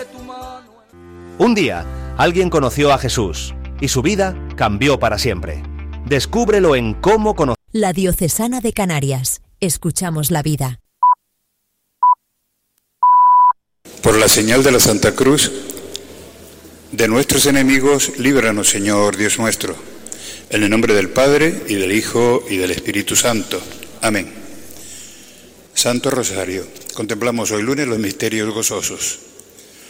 tu mano. Un día, alguien conoció a Jesús y su vida cambió para siempre. Descúbrelo en Cómo conocer. La Diocesana de Canarias. Escuchamos la vida. Por la señal de la Santa Cruz, de nuestros enemigos, líbranos, Señor Dios nuestro. En el nombre del Padre, y del Hijo, y del Espíritu Santo. Amén. Santo Rosario. Contemplamos hoy lunes los misterios gozosos.